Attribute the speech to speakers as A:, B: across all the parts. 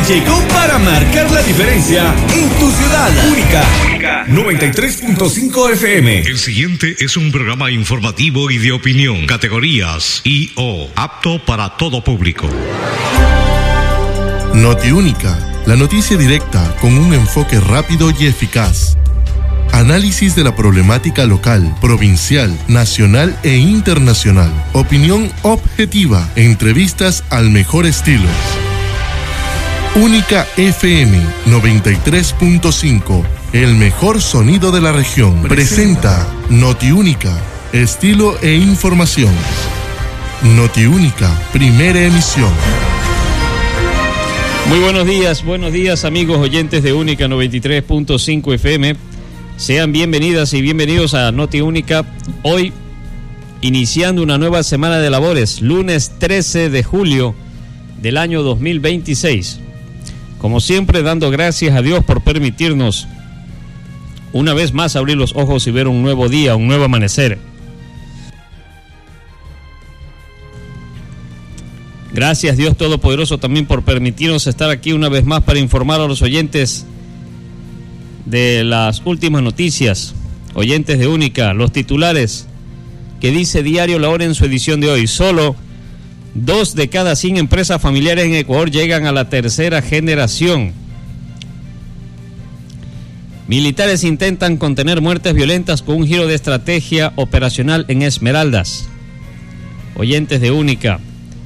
A: llegó para marcar la diferencia en tu ciudad. Única 93.5 FM.
B: El siguiente es un programa informativo y de opinión. Categorías I/O, apto para todo público.
C: Notiúnica, la noticia directa con un enfoque rápido y eficaz. Análisis de la problemática local, provincial, nacional e internacional. Opinión objetiva. Entrevistas al mejor estilo. Única FM 93.5. El mejor sonido de la región. Presenta Notiúnica. Estilo e información. Notiúnica, primera emisión.
D: Muy buenos días amigos oyentes de Única 93.5 FM. Sean bienvenidas y bienvenidos a Notiúnica. Hoy, iniciando una nueva semana de labores, lunes 13 de julio del año 2026. Como siempre, dando gracias a Dios por permitirnos una vez más abrir los ojos y ver un nuevo día, un nuevo amanecer. Gracias Dios Todopoderoso también por permitirnos estar aquí una vez más para informar a los oyentes de las últimas noticias. Oyentes de Única, los titulares que dice Diario La Hora en su edición de hoy. Solo 2 de cada 100 empresas familiares en Ecuador llegan a la tercera generación. Militares intentan contener muertes violentas con un giro de estrategia operacional en Esmeraldas. Oyentes de Única.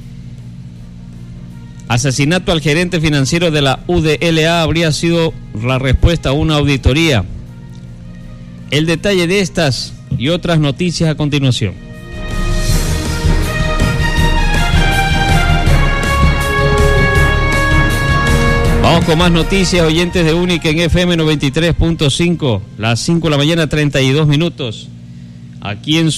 D: Asesinato al gerente financiero de la UDLA habría sido la respuesta a una auditoría. El detalle de estas y otras noticias a continuación. Vamos con más noticias, oyentes de Única en FM 93.5, las 5 de la mañana, 32 minutos. Aquí en su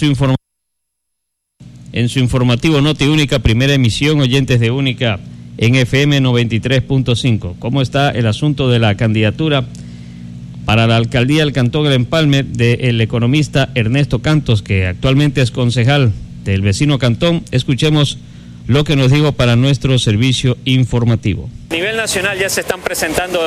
D: informativo Notiúnica, primera emisión, oyentes de Única en FM 93.5. ¿Cómo está el asunto de la candidatura para la alcaldía del Cantón El Empalme del economista Ernesto Cantos, que actualmente es concejal del vecino cantón? Escuchemos lo que nos dijo para nuestro servicio informativo.
E: A nivel nacional ya se están presentando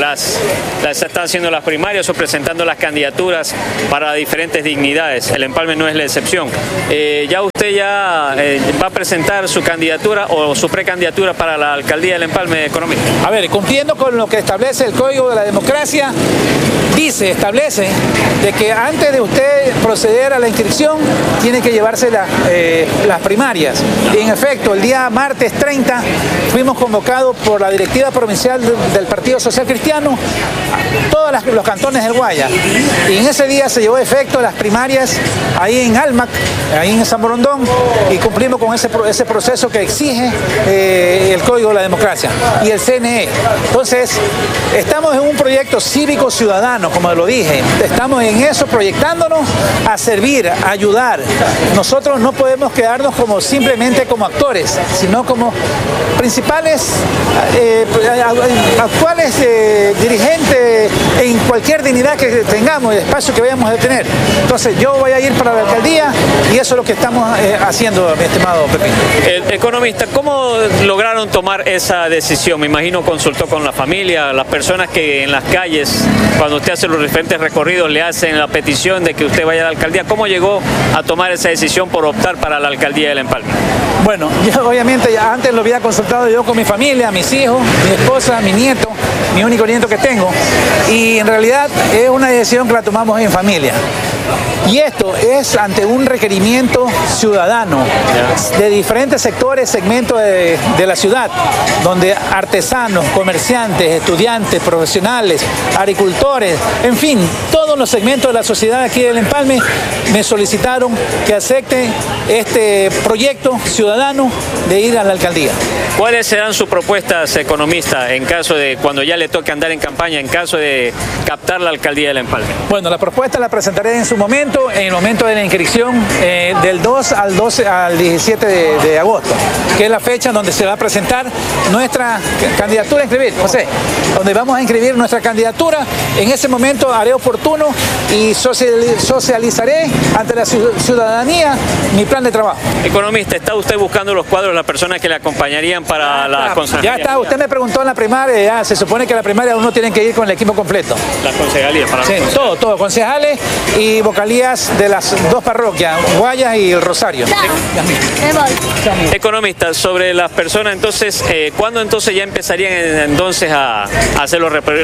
E: se están haciendo las primarias o presentando las candidaturas para diferentes dignidades. El Empalme no es la excepción. ¿Ya usted va a presentar su candidatura o su precandidatura para la alcaldía del Empalme económico?
F: A ver, cumpliendo con lo que establece el Código de la Democracia, establece de que antes de usted proceder a la inscripción tiene que llevarse las primarias. Y en efecto, el día martes 30 fuimos convocados por la directiva provincial del Partido Social Cristiano, todos los cantones del Guaya, y en ese día se llevó a efecto las primarias ahí en Almac, ahí en San Borondón, y cumplimos con ese proceso que exige el Código de la Democracia y el CNE. Entonces, estamos en un proyecto cívico ciudadano, como lo dije, estamos en eso proyectándonos a servir, a ayudar. Nosotros no podemos quedarnos simplemente como actores, sino como principales actuales dirigentes en cualquier dignidad que tengamos, el espacio que vayamos a tener. Entonces yo voy a ir para la alcaldía y eso es lo que estamos haciendo, mi estimado Pepín.
E: Economista, ¿cómo lograron tomar esa decisión? Me imagino consultó con la familia, las personas que en las calles, cuando usted hace los diferentes recorridos, le hacen la petición de que usted vaya a la alcaldía. ¿Cómo llegó a tomar esa decisión por optar para la alcaldía del Empalme?
F: Bueno, yo obviamente ya antes lo había consultado yo con mi familia, mis hijos, mi esposa, mi nieto, mi único nieto que tengo, y en realidad es una decisión que la tomamos en familia. Y esto es ante un requerimiento ciudadano de diferentes sectores, segmentos de la ciudad, donde artesanos, comerciantes, estudiantes, profesionales, agricultores, en fin, todos los segmentos de la sociedad aquí del Empalme me solicitaron que acepten este proyecto ciudadano de ir a la alcaldía.
E: ¿Cuáles serán sus propuestas, economista, en caso de cuando ya le toque andar en campaña en caso de captar la alcaldía del Empalme?
F: Bueno, la propuesta la presentaré en su momento, en el momento de la inscripción, del 2 al 17 de agosto, que es la fecha donde se va a presentar nuestra candidatura a inscribir, José, donde vamos a inscribir nuestra candidatura. En ese momento haré oportuno y socializaré ante la ciudadanía mi plan de trabajo.
E: Economista, ¿está usted buscando los cuadros de las personas que le acompañaría para la concejalía?
F: Ya está, usted me preguntó en la primaria, ya se supone que en la primaria uno tiene que ir con el equipo completo.
E: Las concejalías, para
F: sí, todo, concejales y vocalías de las dos parroquias, Guayas y el Rosario.
E: Economista, sobre las personas, entonces, ¿cuándo entonces ya empezarían entonces a hacer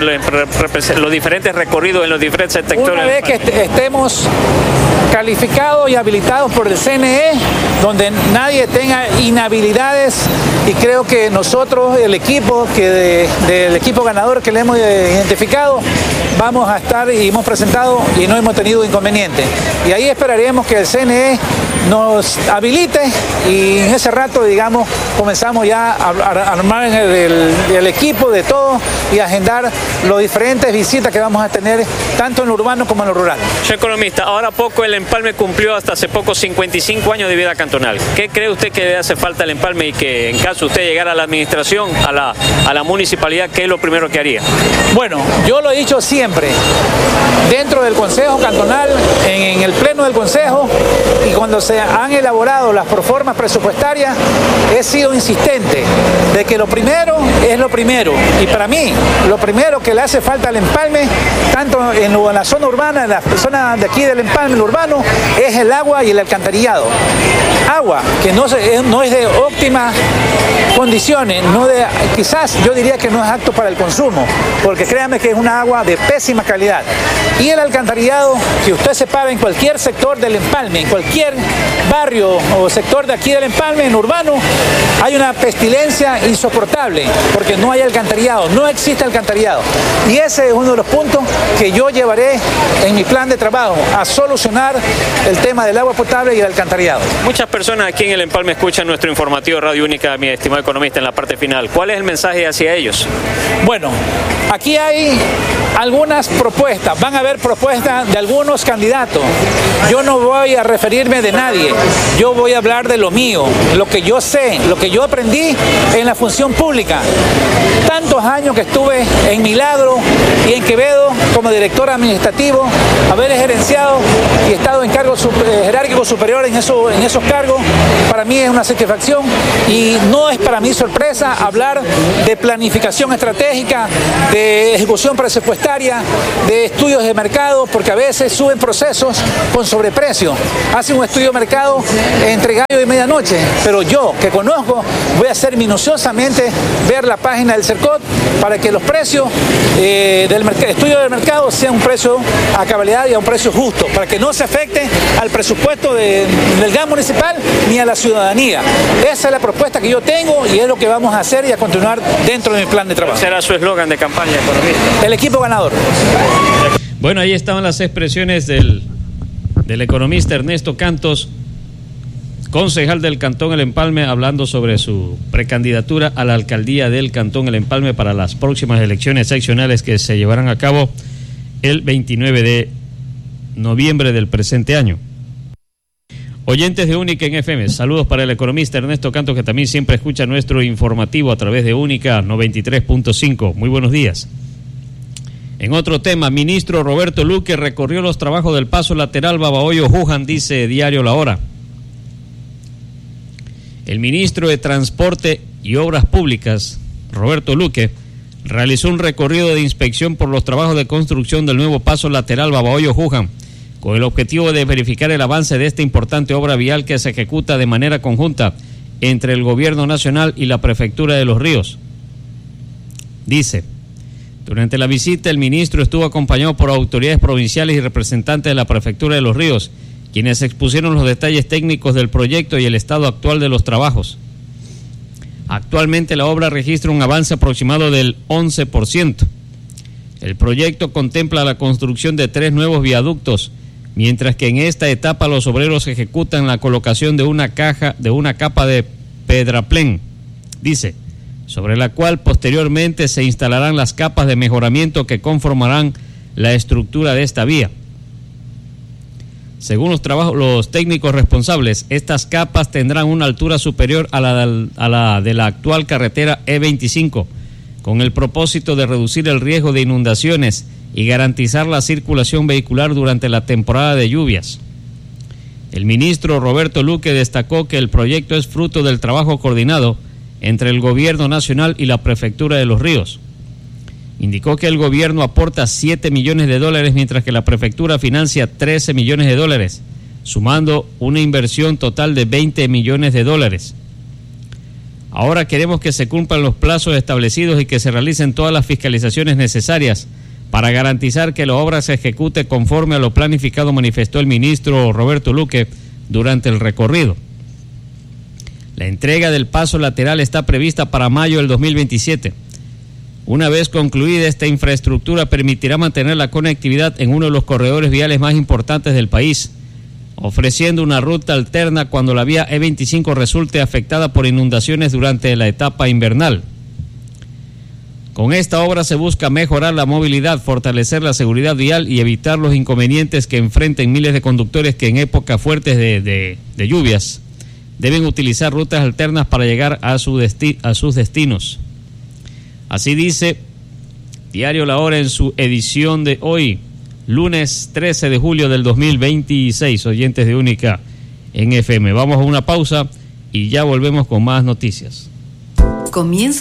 E: los diferentes recorridos en los diferentes sectores?
F: Una vez que estemos calificados y habilitados por el CNE, donde nadie tenga inhabilidades, y creo que nosotros, el equipo del equipo ganador que le hemos identificado, vamos a estar y hemos presentado y no hemos tenido inconveniente. Y ahí esperaremos que el CNE nos habilite y en ese rato, digamos, comenzamos ya a armar el equipo de todo y agendar las diferentes visitas que vamos a tener tanto en lo urbano como en lo rural.
E: Señor economista, ahora poco el Empalme cumplió hasta hace poco 55 años de vida cantonal. ¿Qué cree usted que le hace falta al Empalme y que en caso usted llegara a la administración, a la municipalidad, qué es lo primero que haría?
F: Bueno, yo lo he dicho siempre, dentro del Consejo Cantonal, en el pleno del Consejo y cuando se han elaborado las proformas presupuestarias, he sido insistente de que lo primero es lo primero. Y para mí, lo primero que le hace falta al Empalme, tanto en la zona urbana, en las personas de aquí del Empalme, el urbano, es el agua y el alcantarillado. Agua que no es de óptimas condiciones, quizás yo diría que no es apto para el consumo, porque créanme que es una agua de pésima calidad. Y el alcantarillado, que usted separa en cualquier sector del Empalme, en cualquier barrio o sector de aquí del Empalme, en urbano, hay una pestilencia insoportable, porque no hay alcantarillado, no existe alcantarillado. Y ese es uno de los puntos que yo llevaré en mi plan de trabajo, a solucionar el tema del agua potable y el alcantarillado.
E: Muchas personas aquí en el Empalme escuchan nuestro informativo Radio Única, mi estimado economista, en la parte final. ¿Cuál es el mensaje hacia ellos?
F: Bueno, aquí hay algunas propuestas, van a haber propuestas de algunos candidatos. Yo no voy a referirme de nadie, yo voy a hablar de lo mío, lo que yo sé, lo que yo aprendí en la función pública. Tantos años que estuve en Milagro y en Quevedo como director administrativo, haber gerenciado y estado en cargos jerárquicos superiores en esos cargos, para mí es una satisfacción y no es para mí sorpresa hablar de planificación estratégica, de ejecución presupuestaria, de estudios de mercado, porque a veces suben procesos con sobreprecio. Hacen un estudio de mercado entre gallo y medianoche, pero yo, que conozco, voy a hacer minuciosamente ver la página del CERCOT para que los precios del estudio del mercado sean un precio a cabalidad y a un precio justo, para que no se afecte al presupuesto del GAN municipal ni a la ciudadanía. Esa es la propuesta que yo tengo y es lo que vamos a hacer y a continuar dentro de mi plan de trabajo.
E: ¿Será su eslogan de campaña, economista?
F: El equipo ganador.
D: Bueno, ahí estaban las expresiones del economista Ernesto Cantos, concejal del Cantón El Empalme, hablando sobre su precandidatura a la alcaldía del Cantón El Empalme para las próximas elecciones seccionales que se llevarán a cabo el 29 de noviembre del presente año. Oyentes de Única en FM, saludos para el economista Ernesto Cantos, que también siempre escucha nuestro informativo a través de Única 93.5. Muy buenos días. En otro tema, ministro Roberto Luque recorrió los trabajos del paso lateral Babahoyo-Juján, dice Diario La Hora. El ministro de Transporte y Obras Públicas, Roberto Luque, realizó un recorrido de inspección por los trabajos de construcción del nuevo paso lateral Babahoyo-Juján, con el objetivo de verificar el avance de esta importante obra vial que se ejecuta de manera conjunta entre el Gobierno Nacional y la Prefectura de Los Ríos. Dice, durante la visita el ministro estuvo acompañado por autoridades provinciales y representantes de la Prefectura de Los Ríos, quienes expusieron los detalles técnicos del proyecto y el estado actual de los trabajos. Actualmente la obra registra un avance aproximado del 11%. El proyecto contempla la construcción de 3 nuevos viaductos, mientras que en esta etapa los obreros ejecutan la colocación de una capa de pedraplén. Dice, sobre la cual posteriormente se instalarán las capas de mejoramiento que conformarán la estructura de esta vía. Según los técnicos responsables, estas capas tendrán una altura superior a la de la actual carretera E25, con el propósito de reducir el riesgo de inundaciones y garantizar la circulación vehicular durante la temporada de lluvias. El ministro Roberto Luque destacó que el proyecto es fruto del trabajo coordinado entre el gobierno nacional y la prefectura de Los Ríos. Indicó que el gobierno aporta $7 millones, mientras que la prefectura financia $13 millones, sumando una inversión total de $20 millones. Ahora queremos que se cumplan los plazos establecidos y que se realicen todas las fiscalizaciones necesarias para garantizar que la obra se ejecute conforme a lo planificado, manifestó el ministro Roberto Luque durante el recorrido. La entrega del paso lateral está prevista para mayo del 2027. Una vez concluida esta infraestructura, permitirá mantener la conectividad en uno de los corredores viales más importantes del país, ofreciendo una ruta alterna cuando la vía E25 resulte afectada por inundaciones durante la etapa invernal. Con esta obra se busca mejorar la movilidad, fortalecer la seguridad vial y evitar los inconvenientes que enfrenten miles de conductores que en épocas fuertes de lluvias deben utilizar rutas alternas para llegar a sus destinos. Así dice Diario La Hora en su edición de hoy, lunes 13 de julio del 2026, oyentes de Única en FM. Vamos a una pausa y ya volvemos con más noticias.
G: Comienza